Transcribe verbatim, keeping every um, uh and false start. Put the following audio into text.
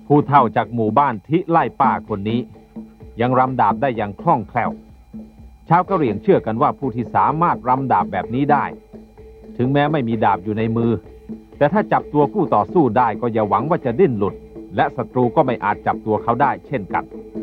ผู้เฒ่าจากหมู่บ้านทิไล่ป้าคนนี้ยังรำดาบได้อย่างคล่องแคล่วชาวกะเหรี่ยงเชื่อกันว่าผู้ที่สามารถรำดาบแบบนี้ได้ถึงแม้ไม่มีดาบอยู่ในมือแต่ถ้าจับตัวคู่ต่อสู้ได้ก็อย่าหวังว่าจะดิ้นหลุดและศัตรูก็ไม่อาจจับตัวเขาได้เช่นกัน